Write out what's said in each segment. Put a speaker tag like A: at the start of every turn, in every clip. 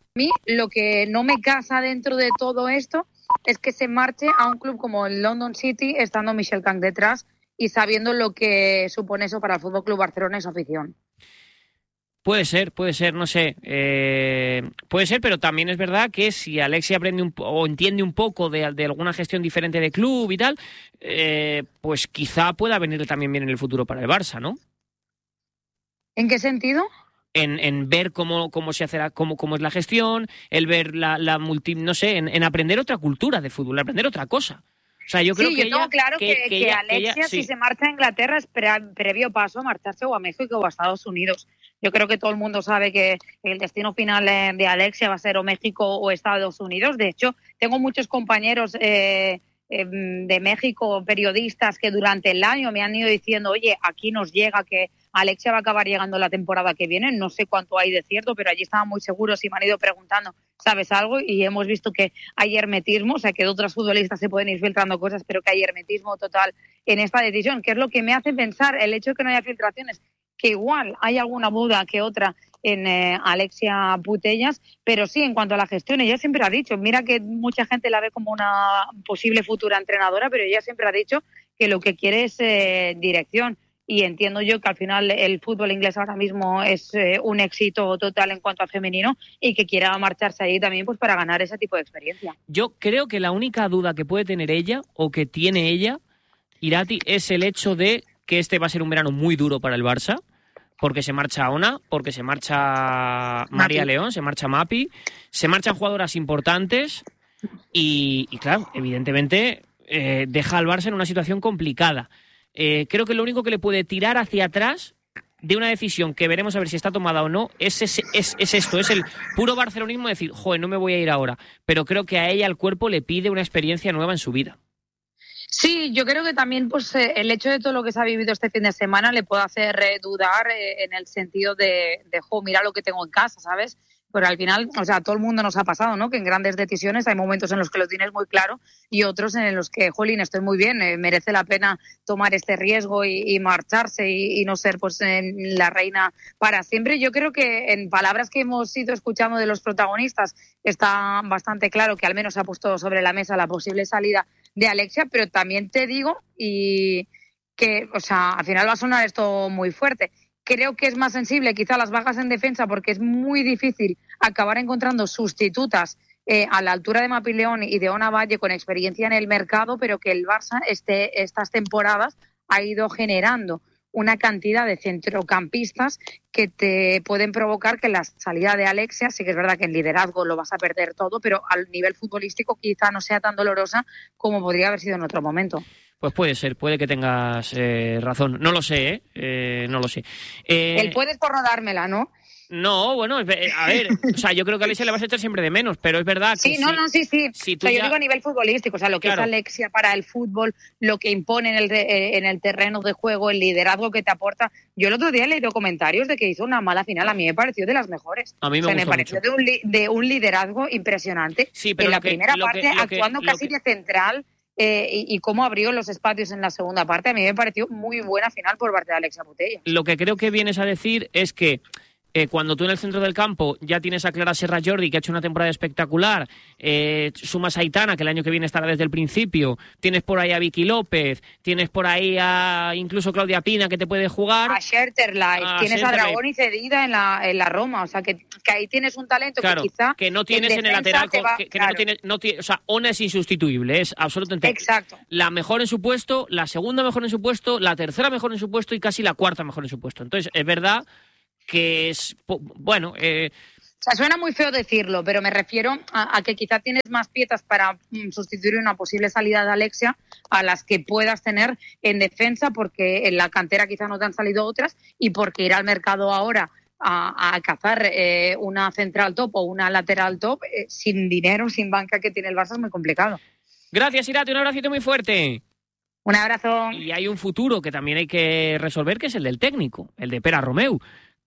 A: mí lo que no me casa dentro de todo esto es que se marche a un club como el London City, estando Michel Kang detrás y sabiendo lo que supone eso para el Fútbol Club Barcelona y su afición.
B: Puede ser, no sé. Puede ser, pero también es verdad que si Alexia aprende o entiende un poco de alguna gestión diferente de club y tal, pues quizá pueda venir también bien en el futuro para el Barça, ¿no?
A: ¿En qué sentido?
B: En ver cómo se hace cómo es la gestión, el ver no sé, en aprender otra cultura de fútbol, aprender otra cosa. O sea, yo creo que
A: tengo claro que Alexia, si se marcha a Inglaterra, es previo paso a marcharse o a México o a Estados Unidos. Yo creo que todo el mundo sabe que el destino final de Alexia va a ser o México o Estados Unidos. De hecho, tengo muchos compañeros de México, periodistas, que durante el año me han ido diciendo, oye, aquí nos llega que Alexia va a acabar llegando la temporada que viene. No sé cuánto hay de cierto, pero allí estaban muy seguros y me han ido preguntando, ¿sabes algo? Y hemos visto que hay hermetismo, o sea, que de otros futbolistas se pueden ir filtrando cosas, pero que hay hermetismo total en esta decisión, que es lo que me hace pensar el hecho de que no haya filtraciones, que igual hay alguna duda que otra en Alexia Putellas, pero sí, en cuanto a la gestión, ella siempre ha dicho, mira que mucha gente la ve como una posible futura entrenadora, pero ella siempre ha dicho que lo que quiere es dirección. Y entiendo yo que al final el fútbol inglés ahora mismo es un éxito total en cuanto a femenino y que quiera marcharse ahí también pues para ganar ese tipo de experiencia.
B: Yo creo que la única duda que puede tener ella o que tiene ella, Irati, es el hecho de que este va a ser un verano muy duro para el Barça, porque se marcha Ona, porque se marcha María León, se marcha Mapi, se marchan jugadoras importantes y claro, evidentemente deja al Barça en una situación complicada. Creo que lo único que le puede tirar hacia atrás de una decisión que veremos a ver si está tomada o no es esto, es el puro barcelonismo de decir, joder, no me voy a ir ahora, pero creo que a ella el cuerpo le pide una experiencia nueva en su vida.
A: Sí, yo creo que también pues el hecho de todo lo que se ha vivido este fin de semana le puede hacer dudar en el sentido de mira lo que tengo en casa, ¿sabes? Pero al final, o sea, todo el mundo nos ha pasado, ¿no? Que en grandes decisiones hay momentos en los que lo tienes muy claro y otros en los que, jolín, estoy muy bien, merece la pena tomar este riesgo y marcharse y no ser pues la reina para siempre. Yo creo que en palabras que hemos ido escuchando de los protagonistas está bastante claro que al menos ha puesto sobre la mesa la posible salida de Alexia, pero también te digo y que, o sea, al final va a sonar esto muy fuerte. Creo que es más sensible quizá a las bajas en defensa porque es muy difícil acabar encontrando sustitutas a la altura de Mapi León y de Ona Valle con experiencia en el mercado, pero que el Barça estas temporadas ha ido generando una cantidad de centrocampistas que te pueden provocar que la salida de Alexia, sí que es verdad que en liderazgo lo vas a perder todo, pero al nivel futbolístico quizá no sea tan dolorosa como podría haber sido en otro momento.
B: Pues puede ser, puede que tengas razón. No lo sé, no lo sé.
A: El puedes por no dármela, ¿no?
B: No, bueno, a ver, o sea, yo creo que a Alexia le vas a echar siempre de menos, pero es verdad que
A: sí.
B: Si
A: o sea, yo digo a nivel futbolístico, o sea, lo que es Alexia para el fútbol, lo que impone en el terreno de juego, el liderazgo que te aporta. Yo el otro día he leído comentarios de que hizo una mala final, a mí me pareció de las mejores.
B: A mí me
A: pareció
B: mucho.
A: de un liderazgo impresionante.
B: Sí, pero
A: en la primera parte, actuando casi de central. Y cómo abrió los espacios en la segunda parte, a mí me pareció muy buena final por parte de Alexia Putellas.
B: Lo que creo que vienes a decir es que cuando tú en el centro del campo ya tienes a Clara Serra Jordi, que ha hecho una temporada espectacular, sumas a Aitana, que el año que viene estará desde el principio, tienes por ahí a Vicky López, tienes por ahí a incluso Claudia Pina, que te puede jugar.
A: A Scherterlife, tienes a Dragoni cedida en la Roma, o sea, que ahí tienes un talento
B: claro,
A: que quizá...
B: que no tienes en el lateral, no tienes, o sea, Ona es insustituible, es absolutamente...
A: Exacto.
B: La mejor en su puesto, la segunda mejor en su puesto, la tercera mejor en su puesto y casi la cuarta mejor en su puesto. Entonces, es verdad que es, bueno...
A: O sea, suena muy feo decirlo, pero me refiero a que quizá tienes más piezas para sustituir una posible salida de Alexia a las que puedas tener en defensa, porque en la cantera quizá no te han salido otras y porque ir al mercado ahora a cazar una central top o una lateral top sin dinero, sin banca que tiene el Barça es muy complicado.
B: Gracias, Irati, un abracito muy fuerte.
A: Un abrazo.
B: Y hay un futuro que también hay que resolver, que es el del técnico, el de Pere Romeu,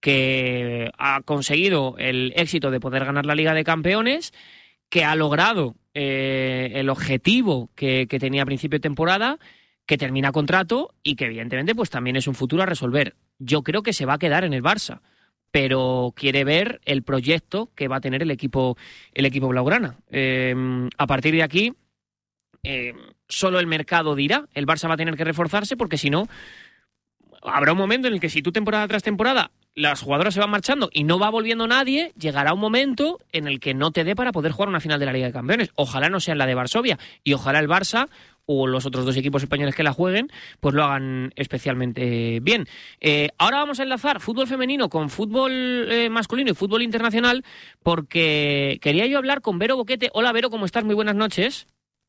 B: que ha conseguido el éxito de poder ganar la Liga de Campeones, que ha logrado el objetivo que tenía a principio de temporada, que termina contrato y que evidentemente pues también es un futuro a resolver. Yo creo que se va a quedar en el Barça, pero quiere ver el proyecto que va a tener el equipo blaugrana. A partir de aquí, solo el mercado dirá. El Barça va a tener que reforzarse porque si no, habrá un momento en el que si tú temporada tras temporada las jugadoras se van marchando y no va volviendo nadie, llegará un momento en el que no te dé para poder jugar una final de la Liga de Campeones. Ojalá no sea en la de Varsovia y ojalá el Barça o los otros dos equipos españoles que la jueguen, pues lo hagan especialmente bien. Ahora vamos a enlazar fútbol femenino con fútbol masculino y fútbol internacional, porque quería yo hablar con Vero Boquete. Hola, Vero, ¿cómo estás? Muy buenas noches.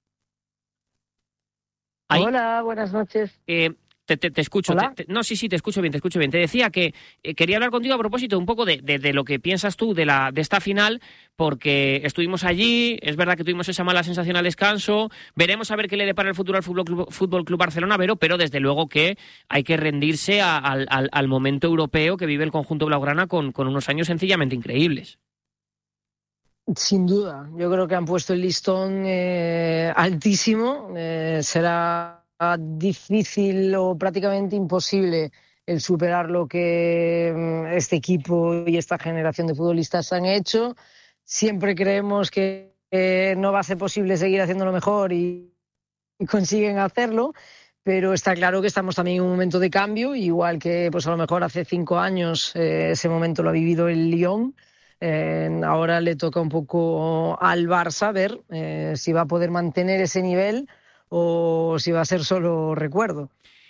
B: ¿Ahí?
C: Hola, buenas noches.
B: Te escucho. No, sí, te escucho bien. Te decía que quería hablar contigo a propósito un poco de lo que piensas tú de esta final, porque estuvimos allí, es verdad que tuvimos esa mala sensación al descanso, veremos a ver qué le depara el futuro al Fútbol Club Barcelona, pero desde luego que hay que rendirse al momento europeo que vive el conjunto blaugrana con unos años sencillamente increíbles.
C: Sin duda, yo creo que han puesto el listón altísimo, será difícil o prácticamente imposible el superar lo que este equipo y esta generación de futbolistas han hecho. Siempre creemos que no va a ser posible seguir haciéndolo mejor y consiguen hacerlo, pero está claro que estamos también en un momento de cambio, igual que pues a lo mejor hace 5 años ese momento lo ha vivido el Lyon. Ahora le toca un poco al Barça ver si va a poder mantener ese nivel o si va a ser solo recuerdo.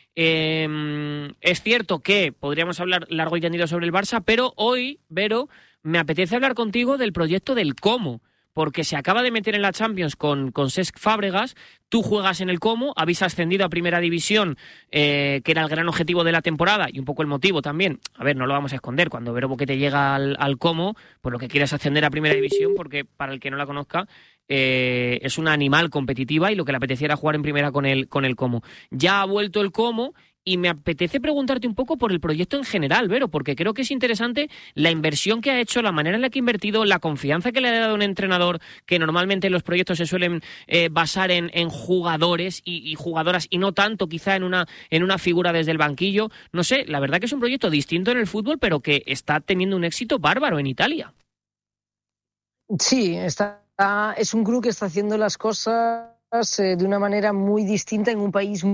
B: Es cierto que podríamos hablar largo y tendido sobre el Barça, pero hoy, Vero, me apetece hablar contigo del proyecto del Como, porque se acaba de meter en la Champions con Cesc Fábregas. Tú juegas en el Como, habéis ascendido a Primera División, que era el gran objetivo de la temporada y un poco el motivo también. A ver, no lo vamos a esconder, cuando Vero Boquete llega al Como, pues lo que quiere es ascender a Primera División, porque para el que no la conozca, es una animal competitiva y lo que le apetecía era jugar en primera con el Como. Ya ha vuelto el Como y me apetece preguntarte un poco por el proyecto en general, Vero, porque creo que es interesante la inversión que ha hecho, la manera en la que ha invertido, la confianza que le ha dado un entrenador, que normalmente los proyectos se suelen basar en jugadores y jugadoras y no tanto quizá en una figura desde el banquillo. No sé, la verdad que es un proyecto distinto en el fútbol, pero que está teniendo un éxito bárbaro en Italia.
C: Sí, es un club que está haciendo las cosas de una manera muy distinta en un país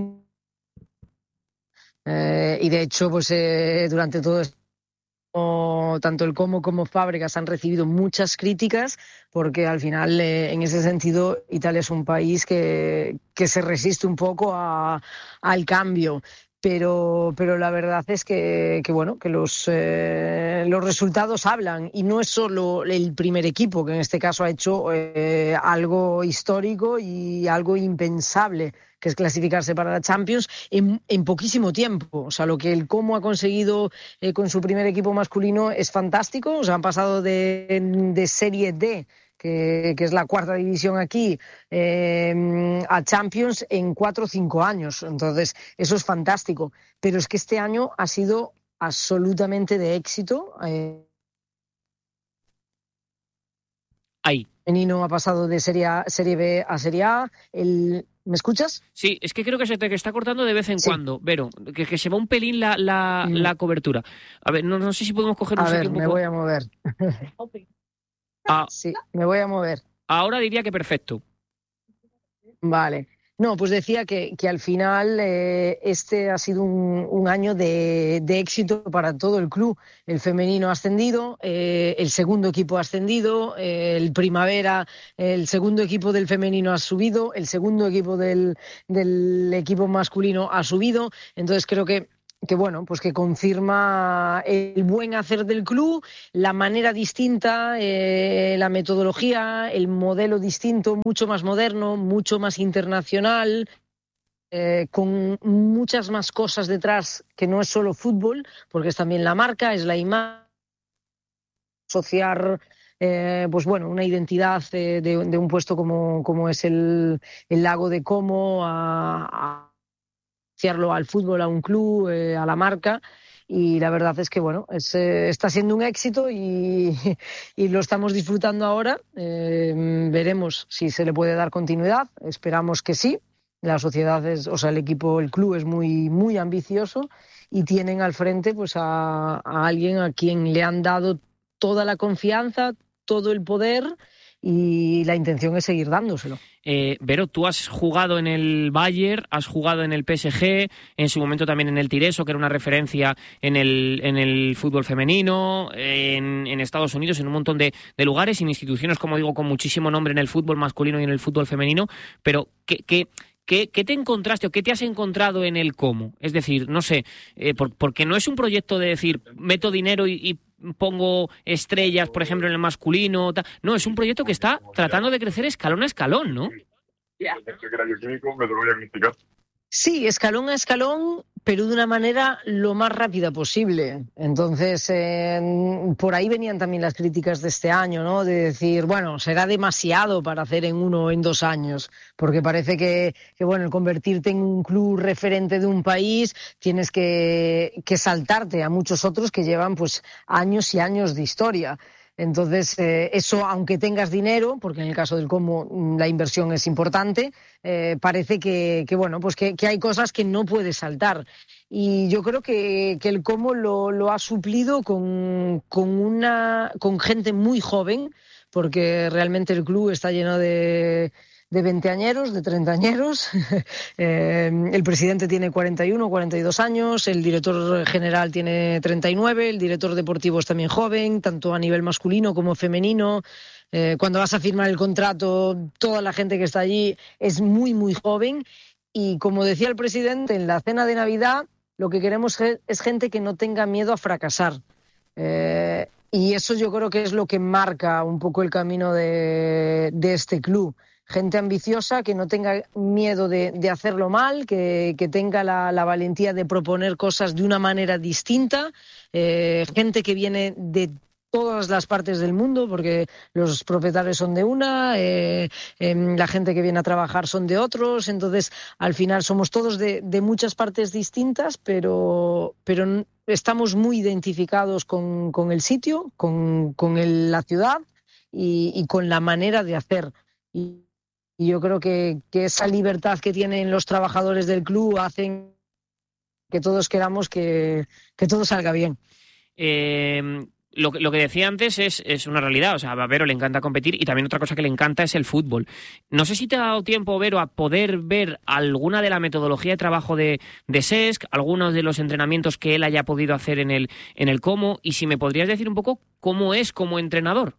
C: y de hecho pues durante todo esto tanto el como Fábregas han recibido muchas críticas porque al final en ese sentido Italia es un país que se resiste un poco al cambio. Pero la verdad es que los resultados hablan y no es solo el primer equipo que en este caso ha hecho algo histórico y algo impensable, que es clasificarse para la Champions en poquísimo tiempo. O sea, lo que el Como ha conseguido con su primer equipo masculino es fantástico. O sea, han pasado de Serie D, que es la 4ª división aquí, a Champions en 4 o 5 años. Entonces, eso es fantástico. Pero es que este año ha sido absolutamente de éxito.
B: Ahí.
C: El femenino ha pasado de Serie B a Serie A. ¿Me escuchas?
B: Sí, es que creo que se te está cortando de vez en cuando, Vero, que se va un pelín la cobertura. A ver, no sé si podemos coger un sitio un poco...
C: me voy a mover. Sí, me voy a mover.
B: Ahora diría que perfecto.
C: Vale. No, pues decía que al final este ha sido un año de éxito para todo el club. El femenino ha ascendido, el segundo equipo ha ascendido, el Primavera, el segundo equipo del femenino ha subido, el segundo equipo del equipo masculino ha subido. Entonces creo que pues que confirma el buen hacer del club, la manera distinta, la metodología, el modelo distinto, mucho más moderno, mucho más internacional, con muchas más cosas detrás que no es solo fútbol, porque es también la marca, es la imagen, asociar una identidad de un puesto como es el Lago de Como asociarlo al fútbol, a un club, a la marca, y la verdad es que está siendo un éxito y lo estamos disfrutando ahora. Veremos si se le puede dar continuidad, esperamos que sí, La sociedad el equipo, el club es muy, muy ambicioso y tienen al frente pues a alguien a quien le han dado toda la confianza, todo el poder y la intención es seguir dándoselo.
B: Vero, tú has jugado en el Bayern, has jugado en el PSG, en su momento también en el Tireso, que era una referencia en el fútbol femenino, en Estados Unidos, en un montón de lugares, en instituciones, como digo, con muchísimo nombre en el fútbol masculino y en el fútbol femenino, pero ¿qué te encontraste o qué te has encontrado en el Como? Es decir, no sé, porque no es un proyecto de decir, meto dinero y pongo estrellas, por ejemplo, en el masculino. No, es un proyecto que está tratando de crecer escalón a escalón, ¿no?
C: Sí, escalón a escalón, pero de una manera lo más rápida posible. Entonces, por ahí venían también las críticas de este año, ¿no? De decir, bueno, será demasiado para hacer en 1 o en 2 años, porque parece que bueno, el convertirte en un club referente de un país, tienes que saltarte a muchos otros que llevan pues años y años de historia. Entonces, eso, aunque tengas dinero, porque en el caso del Como la inversión es importante, parece que bueno, pues que hay cosas que no puedes saltar. Y yo creo que el Como lo ha suplido con gente muy joven, porque realmente el club está lleno de veinteañeros, de treintañeros. El presidente tiene 41, 42 años, el director general tiene 39, el director deportivo es también joven, tanto a nivel masculino como femenino. Cuando vas a firmar el contrato, toda la gente que está allí es muy, muy joven. Y como decía el presidente en la cena de Navidad, lo que queremos es gente que no tenga miedo a fracasar. Y eso yo creo que es lo que marca un poco el camino de este club. Gente ambiciosa, que no tenga miedo de hacerlo mal, que tenga la valentía de proponer cosas de una manera distinta, gente que viene de todas las partes del mundo, porque los propietarios son de una, la gente que viene a trabajar son de otros, entonces al final somos todos de muchas partes distintas, pero estamos muy identificados con el sitio, con la ciudad y con la manera de hacer. Y yo creo que esa libertad que tienen los trabajadores del club hacen que todos queramos que todo salga bien.
B: Lo que decía antes es una realidad. O sea, a Vero le encanta competir y también otra cosa que le encanta es el fútbol. No sé si te ha dado tiempo, Vero, a poder ver alguna de la metodología de trabajo de Cesc, algunos de los entrenamientos que él haya podido hacer en el Como, y si me podrías decir un poco cómo es como entrenador.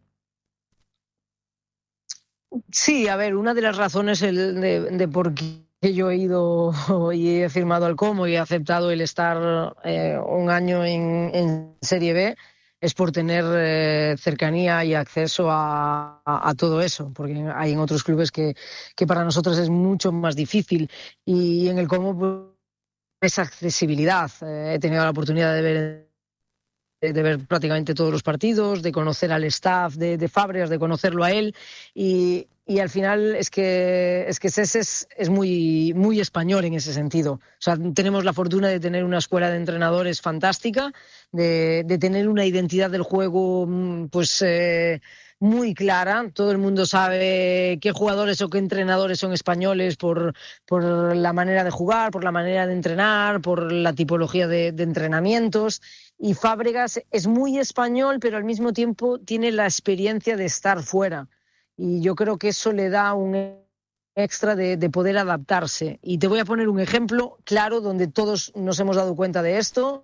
C: Sí, a ver, una de las razones de por qué yo he ido y he firmado al Como y he aceptado el estar un año en Serie B es por tener cercanía y acceso a todo eso, porque hay en otros clubes que para nosotros es mucho más difícil y en el Como pues, esa accesibilidad. He tenido la oportunidad de ver prácticamente todos los partidos, de conocer al staff de Fábregas, de conocerlo a él y al final es que Cesc es muy, muy español en ese sentido. O sea, tenemos la fortuna de tener una escuela de entrenadores fantástica, de tener una identidad del juego pues muy clara. Todo el mundo sabe qué jugadores o qué entrenadores son españoles por la manera de jugar, por la manera de entrenar, por la tipología de entrenamientos. Y Fábregas es muy español, pero al mismo tiempo tiene la experiencia de estar fuera. Y yo creo que eso le da un extra de poder adaptarse. Y te voy a poner un ejemplo claro donde todos nos hemos dado cuenta de esto.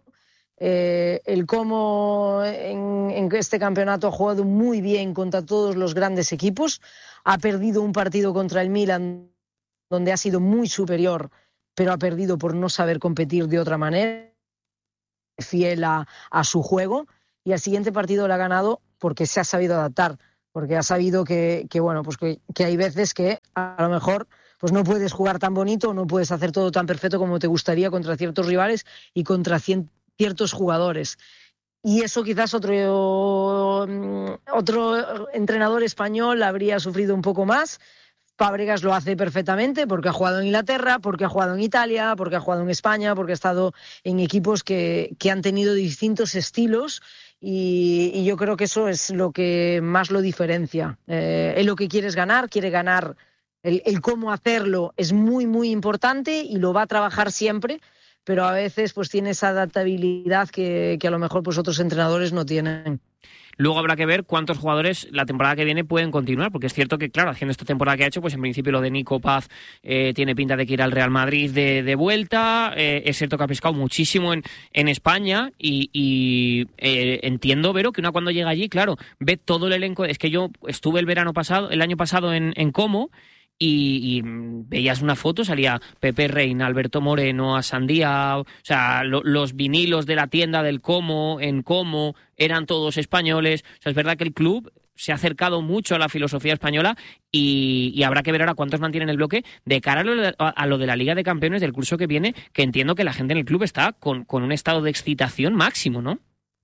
C: El Como en este campeonato ha jugado muy bien contra todos los grandes equipos. Ha perdido un partido contra el Milan donde ha sido muy superior, pero ha perdido por no saber competir de otra manera, fiel a su juego, y al siguiente partido lo ha ganado porque se ha sabido adaptar, porque ha sabido que bueno, pues que hay veces que a lo mejor pues no puedes jugar tan bonito, no puedes hacer todo tan perfecto como te gustaría contra ciertos rivales y contra ciertos jugadores. Y eso quizás otro entrenador español habría sufrido un poco más. Fábregas lo hace perfectamente porque ha jugado en Inglaterra, porque ha jugado en Italia, porque ha jugado en España, porque ha estado en equipos que han tenido distintos estilos y yo creo que eso es lo que más lo diferencia. Él lo que quiere es ganar, quiere ganar el cómo hacerlo es muy, muy importante y lo va a trabajar siempre, pero a veces pues tiene esa adaptabilidad que a lo mejor pues otros entrenadores no tienen.
B: Luego habrá que ver cuántos jugadores la temporada que viene pueden continuar, porque es cierto que, claro, haciendo esta temporada que ha hecho, pues en principio lo de Nico Paz tiene pinta de que irá al Real Madrid de vuelta. Es cierto que ha pescado muchísimo en España y entiendo, Vero, que una cuando llega allí, claro, ve todo el elenco. Es que yo estuve el año pasado en Como, y veías una foto, salía Pepe Reina, Alberto Moreno, Asandía, o sea, los vinilos de la tienda del Como, en Como, eran todos españoles. O sea, es verdad que el club se ha acercado mucho a la filosofía española y habrá que ver ahora cuántos mantienen el bloque de cara a lo de la Liga de Campeones del curso que viene, que entiendo que la gente en el club está con un estado de excitación máximo, ¿no?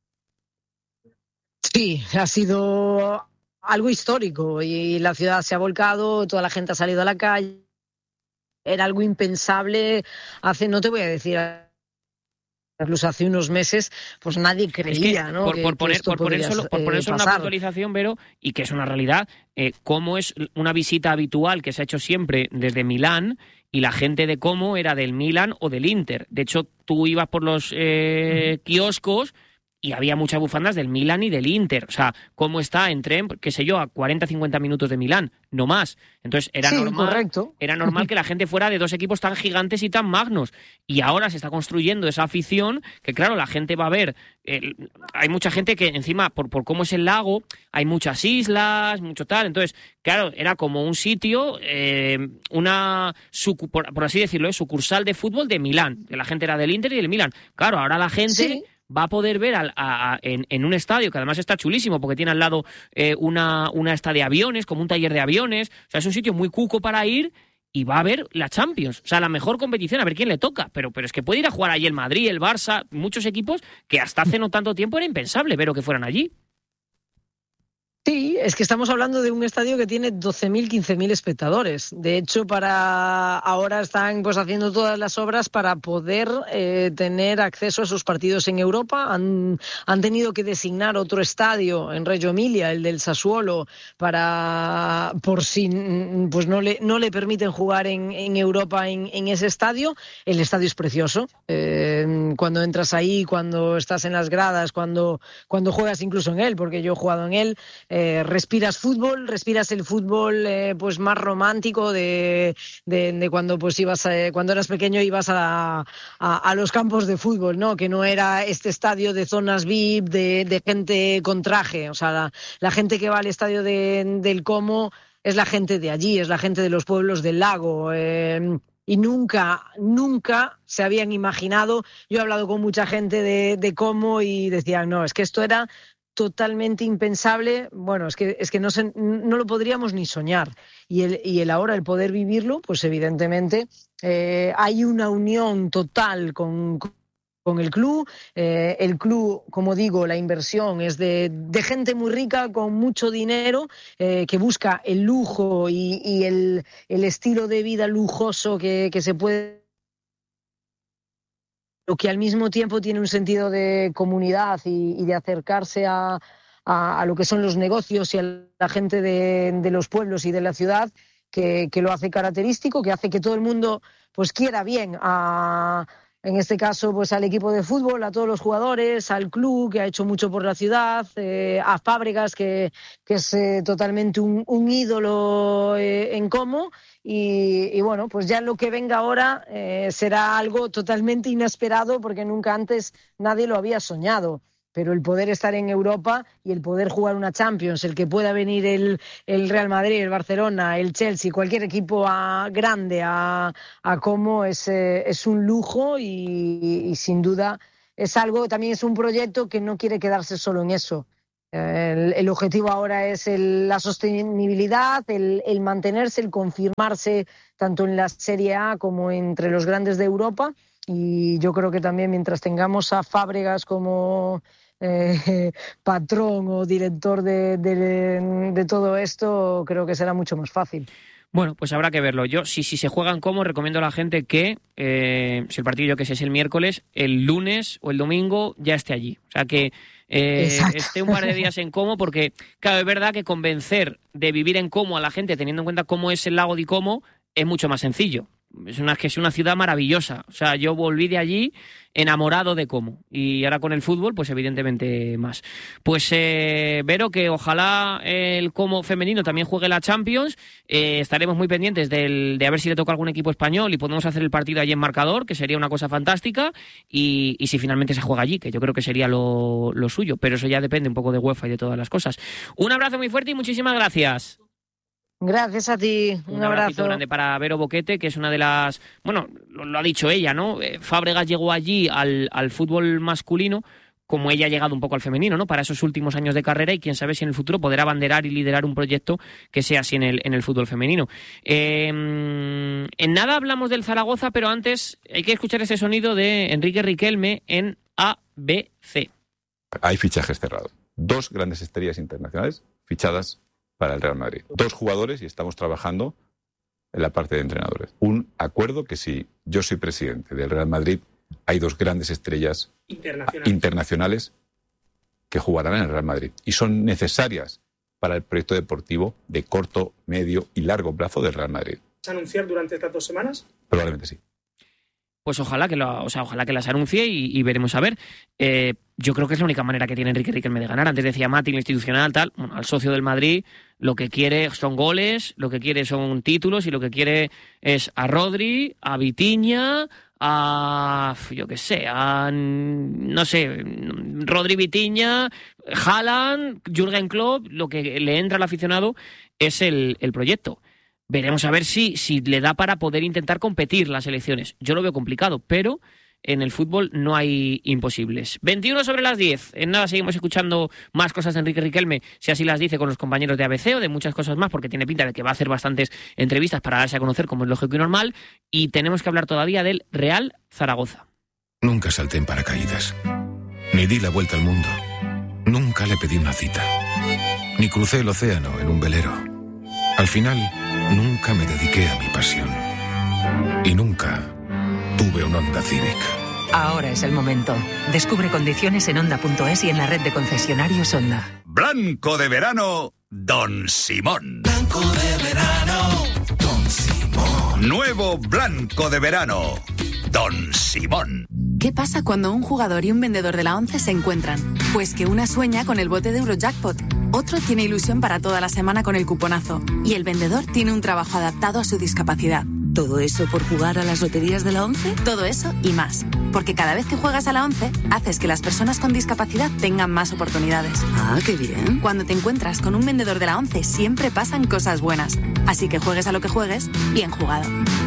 C: Sí, ha sido algo histórico y la ciudad se ha volcado, toda la gente ha salido a la calle. Era algo impensable hace, no te voy a decir, incluso hace unos meses, pues nadie creía,
B: es que,
C: ¿no?
B: Por poner solo una puntualización, Vero, y que es una realidad, Como es una visita habitual que se ha hecho siempre desde Milán, y la gente de Como era del Milan o del Inter. De hecho, tú ibas por los kioscos y había muchas bufandas del Milan y del Inter. O sea, ¿cómo está en tren, qué sé yo, a 40-50 minutos de Milán? No más. Entonces, era normal que la gente fuera de dos equipos tan gigantes y tan magnos. Y ahora se está construyendo esa afición que, claro, la gente va a ver. Hay mucha gente que, encima, por cómo es el lago, hay muchas islas, mucho tal. Entonces, claro, era como un sitio, por así decirlo, sucursal de fútbol de Milán. Que la gente era del Inter y del Milan. Claro, ahora la gente... Sí. Va a poder ver en un estadio que además está chulísimo porque tiene al lado una esta de aviones, como un taller de aviones. O sea, es un sitio muy cuco para ir y va a ver la Champions. O sea, la mejor competición, a ver quién le toca. Pero es que puede ir a jugar allí el Madrid, el Barça, muchos equipos que hasta hace no tanto tiempo era impensable, pero que fueran allí.
C: Sí, es que estamos hablando de un estadio que tiene 12.000, 15.000 espectadores. De hecho, ahora están pues haciendo todas las obras para poder tener acceso a esos partidos en Europa. Han tenido que designar otro estadio en Reggio Emilia, el del Sassuolo, por si pues no le permiten jugar en Europa en ese estadio. El estadio es precioso. Cuando entras ahí, cuando estás en las gradas, cuando juegas incluso en él, porque yo he jugado en él. Respiras el fútbol pues más romántico de cuando pues ibas cuando eras pequeño ibas a los campos de fútbol, ¿no? Que no era este estadio de zonas VIP de gente con traje. O sea, la gente que va al estadio del Como es la gente de allí, es la gente de los pueblos del lago. Y nunca se habían imaginado. Yo he hablado con mucha gente de Como y decían, no, es que esto era totalmente impensable. Bueno, es que no lo podríamos ni soñar. Y el ahora, el poder vivirlo, pues evidentemente hay una unión total con el club. El club, como digo, la inversión es de gente muy rica, con mucho dinero, que busca el lujo y el estilo de vida lujoso que se puede, lo que al mismo tiempo tiene un sentido de comunidad y de acercarse a lo que son los negocios y a la gente de los pueblos y de la ciudad, que lo hace característico, que hace que todo el mundo pues quiera bien en este caso pues al equipo de fútbol, a todos los jugadores, al club que ha hecho mucho por la ciudad, a Fábregas que es totalmente un ídolo en Como. Y bueno, pues ya lo que venga ahora será algo totalmente inesperado porque nunca antes nadie lo había soñado. Pero el poder estar en Europa y el poder jugar una Champions, el que pueda venir el Real Madrid, el Barcelona, el Chelsea, cualquier equipo grande a Como es un lujo y sin duda también es un proyecto que no quiere quedarse solo en eso. El objetivo ahora es la sostenibilidad, el mantenerse, el confirmarse tanto en la Serie A como entre los grandes de Europa. Y yo creo que también mientras tengamos a Fábregas como patrón o director de todo esto, creo que será mucho más fácil.
B: Bueno, pues habrá que verlo. Yo, si se juegan como, recomiendo a la gente que, si el partido, yo que sé, es el miércoles, el lunes o el domingo ya esté allí. O sea que esté un par de días en Como, porque, claro, es verdad que convencer de vivir en Como a la gente, teniendo en cuenta cómo es el lago de Como, es mucho más sencillo. Es una ciudad maravillosa. O sea, yo volví de allí enamorado de Como. Y ahora con el fútbol, pues evidentemente más. Pues Vero, que ojalá el Como femenino también juegue la Champions. Estaremos muy pendientes de a ver si le toca algún equipo español y podemos hacer el partido allí en marcador, que sería una cosa fantástica. Y si finalmente se juega allí, que yo creo que sería lo suyo. Pero eso ya depende un poco de UEFA y de todas las cosas. Un abrazo muy fuerte y muchísimas gracias.
C: Gracias a ti, un abrazo
B: grande para Vero Boquete, que es una de las... Bueno, lo ha dicho ella, ¿no? Fábregas llegó allí al fútbol masculino como ella ha llegado un poco al femenino, ¿no? Para esos últimos años de carrera y quién sabe si en el futuro podrá abanderar y liderar un proyecto que sea así en el fútbol femenino. En nada hablamos del Zaragoza, pero antes hay que escuchar ese sonido de Enrique Riquelme en ABC.
D: Hay fichajes cerrados. 2 grandes estrellas internacionales fichadas para el Real Madrid. 2 jugadores y estamos trabajando en la parte de entrenadores. Un acuerdo que si yo soy presidente del Real Madrid, hay 2 grandes estrellas internacionales que jugarán en el Real Madrid y son necesarias para el proyecto deportivo de corto, medio y largo plazo del Real Madrid.
E: ¿Vas a anunciar durante estas 2 semanas?
D: Probablemente sí.
B: Pues ojalá que las anuncie y veremos a ver. Yo creo que es la única manera que tiene Enrique Riquelme de ganar. Antes decía Mati, el institucional, tal. Bueno, al socio del Madrid lo que quiere son goles, lo que quiere son títulos y lo que quiere es a Rodri, a Vitinha, a... yo qué sé, no sé, Rodri, Vitinha, Haaland, Jürgen Klopp. Lo que le entra al aficionado es el proyecto. Veremos a ver si le da para poder intentar competir las elecciones. Yo lo veo complicado, pero en el fútbol no hay imposibles. 21:10. En nada seguimos escuchando más cosas de Enrique Riquelme, si así las dice, con los compañeros de ABC o de muchas cosas más, porque tiene pinta de que va a hacer bastantes entrevistas para darse a conocer, como es lógico y normal. Y tenemos que hablar todavía del Real Zaragoza.
F: Nunca salté en paracaídas, ni di la vuelta al mundo. Nunca le pedí una cita, ni crucé el océano en un velero. Al final, nunca me dediqué a mi pasión. Y nunca tuve un Honda Civic.
G: Ahora es el momento. Descubre condiciones en Honda.es y en la red de concesionarios Honda.
H: Blanco de verano, Don Simón. Blanco de verano, Don Simón. Nuevo blanco de verano, Don Simón.
I: ¿Qué pasa cuando un jugador y un vendedor de la ONCE se encuentran? Pues que una sueña con el bote de Eurojackpot, otro tiene ilusión para toda la semana con el cuponazo y el vendedor tiene un trabajo adaptado a su discapacidad. ¿Todo eso por jugar a las loterías de la ONCE? Todo eso y más. Porque cada vez que juegas a la ONCE, haces que las personas con discapacidad tengan más oportunidades.
G: Ah, qué bien.
I: Cuando te encuentras con un vendedor de la ONCE, siempre pasan cosas buenas. Así que juegues a lo que juegues, bien jugado.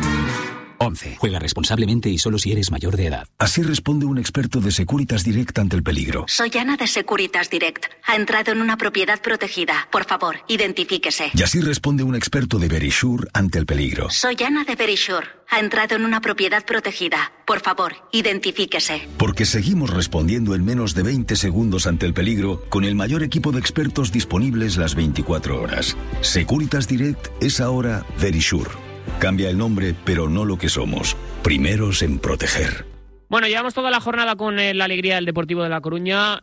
J: 11. Juega responsablemente y solo si eres mayor de edad.
K: Así responde un experto de Securitas Direct ante el peligro.
L: Soy Ana de Securitas Direct. Ha entrado en una propiedad protegida. Por favor, identifíquese.
K: Y así responde un experto de Verisure ante el peligro.
L: Soy Ana de Verisure. Ha entrado en una propiedad protegida. Por favor, identifíquese.
K: Porque seguimos respondiendo en menos de 20 segundos ante el peligro con el mayor equipo de expertos disponibles las 24 horas. Securitas Direct es ahora Verisure. Cambia el nombre, pero no lo que somos. Primeros en proteger.
B: Bueno, llevamos toda la jornada con la alegría del Deportivo de La Coruña.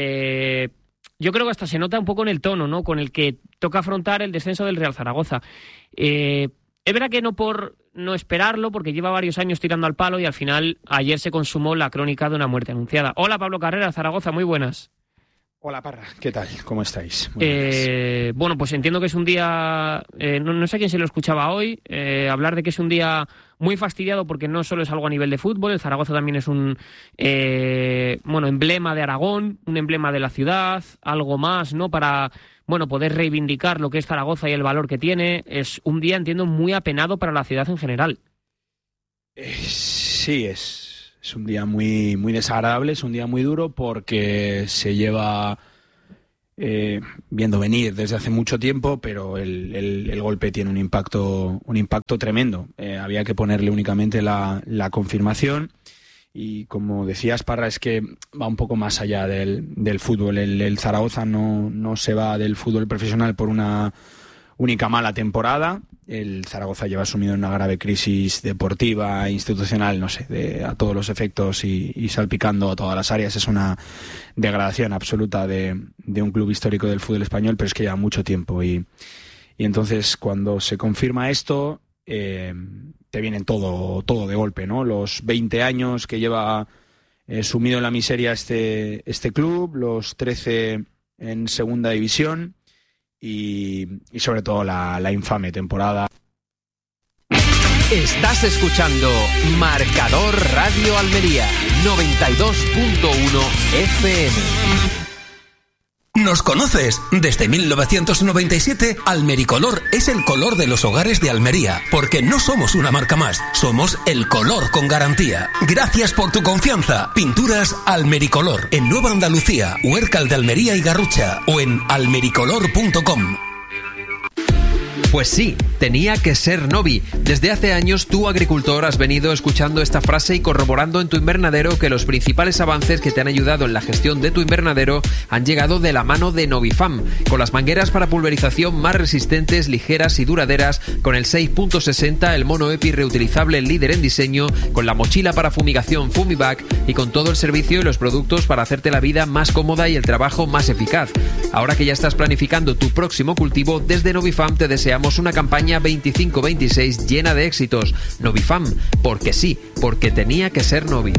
B: Yo creo que hasta se nota un poco en el tono, ¿no?, con el que toca afrontar el descenso del Real Zaragoza. Es verdad que no por no esperarlo, porque lleva varios años tirando al palo y al final ayer se consumó la crónica de una muerte anunciada. Hola, Pablo Carrera, Zaragoza, muy buenas.
M: Hola, Parra, ¿qué tal? ¿Cómo estáis?
B: Bueno, pues entiendo que es un día, no sé a quién se lo escuchaba hoy, hablar de que es un día muy fastidiado porque no solo es algo a nivel de fútbol, el Zaragoza también es un emblema de Aragón, un emblema de la ciudad, algo más, ¿no?, para poder reivindicar lo que es Zaragoza y el valor que tiene. Es un día, entiendo, muy apenado para la ciudad en general.
M: Sí, es un día muy, muy desagradable, es un día muy duro porque se lleva viendo venir desde hace mucho tiempo, pero el golpe tiene un impacto tremendo. Había que ponerle únicamente la confirmación y, como decías, Parra, es que va un poco más allá del fútbol. El Zaragoza no se va del fútbol profesional por una única mala temporada. El Zaragoza lleva sumido en una grave crisis deportiva, institucional, no sé, a todos los efectos y salpicando a todas las áreas. Es una degradación absoluta de un club histórico del fútbol español, pero es que lleva mucho tiempo. Y entonces, cuando se confirma esto, te vienen todo de golpe, ¿no? Los 20 años que lleva sumido en la miseria este club, los 13 en segunda división, y sobre todo la infame temporada.
N: Estás escuchando Marcador Radio Almería 92.1 FM.
O: ¿Nos conoces? Desde 1997, Almericolor es el color de los hogares de Almería, porque no somos una marca más, somos el color con garantía. Gracias por tu confianza. Pinturas Almericolor, en Nueva Andalucía, Huércal de Almería y Garrucha, o en almericolor.com.
N: Pues sí, tenía que ser Novi. Desde hace años tú, agricultor, has venido escuchando esta frase y corroborando en tu invernadero que los principales avances que te han ayudado en la gestión de tu invernadero han llegado de la mano de Novifam, con las mangueras para pulverización más resistentes, ligeras y duraderas, con el 6.60, el mono EPI reutilizable líder en diseño, con la mochila para fumigación Fumivac y con todo el servicio y los productos para hacerte la vida más cómoda y el trabajo más eficaz. Ahora que ya estás planificando tu próximo cultivo, desde Novifam te deseamos una campaña 25-26 llena de éxitos. Novifam, porque sí, porque tenía que ser Novi.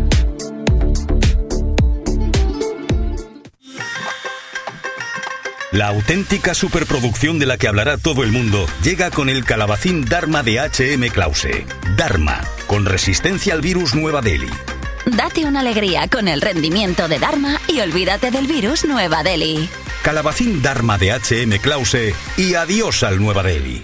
P: La auténtica superproducción de la que hablará todo el mundo llega con el calabacín Dharma de H.M. Clause. Dharma, con resistencia al virus Nueva Delhi.
Q: Date una alegría con el rendimiento de Dharma y olvídate del virus Nueva Delhi.
P: Calabacín Dharma de H.M. Clause y adiós al Nueva Delhi.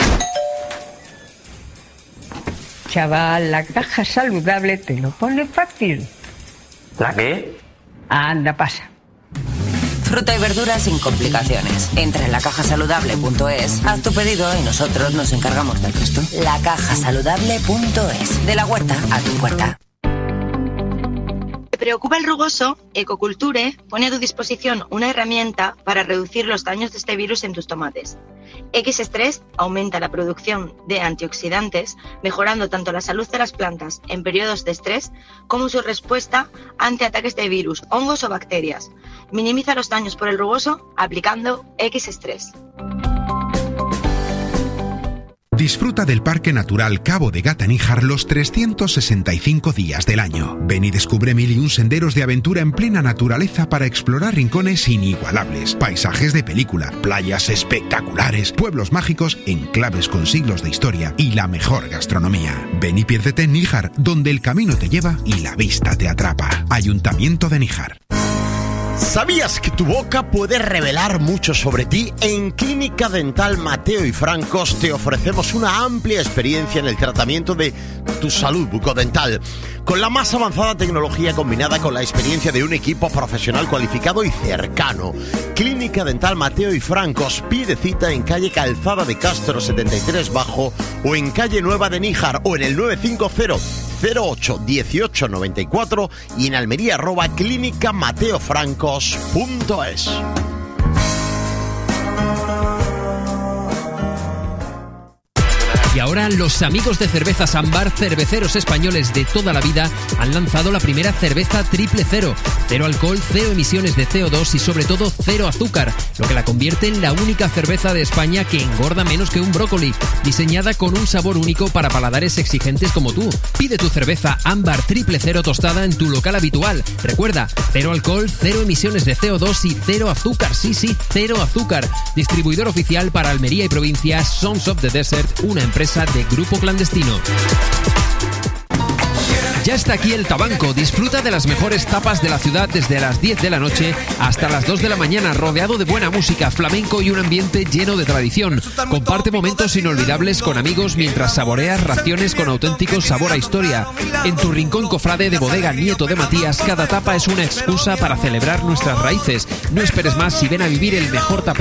R: Chaval, la caja saludable te lo pone fácil.
S: ¿La qué?
R: Anda, pasa.
T: Fruta y verduras sin complicaciones. Entra en lacajasaludable.es, haz tu pedido y nosotros nos encargamos del resto. Lacajasaludable.es. De la huerta a tu puerta.
U: ¿Te preocupa el rugoso? Ecoculture pone a tu disposición una herramienta para reducir los daños de este virus en tus tomates. X-Stress aumenta la producción de antioxidantes, mejorando tanto la salud de las plantas en periodos de estrés como su respuesta ante ataques de virus, hongos o bacterias. Minimiza los daños por el rugoso aplicando X-Stress.
V: Disfruta del Parque Natural Cabo de Gata-Níjar los 365 días del año. Ven y descubre 1001 senderos de aventura en plena naturaleza para explorar rincones inigualables, paisajes de película, playas espectaculares, pueblos mágicos, enclaves con siglos de historia y la mejor gastronomía. Ven y piérdete en Níjar, donde el camino te lleva y la vista te atrapa. Ayuntamiento de Níjar.
W: ¿Sabías que tu boca puede revelar mucho sobre ti? En Clínica Dental Mateo y Francos te ofrecemos una amplia experiencia en el tratamiento de tu salud bucodental, con la más avanzada tecnología combinada con la experiencia de un equipo profesional cualificado y cercano. Clínica Dental Mateo y Francos, pide cita en calle Calzada de Castro 73 Bajo o en calle Nueva de Níjar o en el 950 08 18 94 y en Almería @clínicamateofrancos.es.
N: Y ahora los amigos de Cervezas Ámbar, cerveceros españoles de toda la vida, han lanzado la primera cerveza triple cero. Cero alcohol, cero emisiones de CO2 y sobre todo cero azúcar, lo que la convierte en la única cerveza de España que engorda menos que un brócoli, diseñada con un sabor único para paladares exigentes como tú. Pide tu cerveza Ámbar triple cero tostada en tu local habitual. Recuerda, cero alcohol, cero emisiones de CO2 y cero azúcar. Sí, cero azúcar. Distribuidor oficial para Almería y provincia, Sons of the Desert, una empresa de Grupo Clandestino. Ya está aquí el Tabanco. Disfruta de las mejores tapas de la ciudad desde las 10 de la noche hasta las 2 de la mañana, rodeado de buena música, flamenco y un ambiente lleno de tradición. Comparte momentos inolvidables con amigos mientras saboreas raciones con auténtico sabor a historia. En tu rincón cofrade de Bodega Nieto de Matías, cada tapa es una excusa para celebrar nuestras raíces. No esperes más y ven a vivir el mejor tapete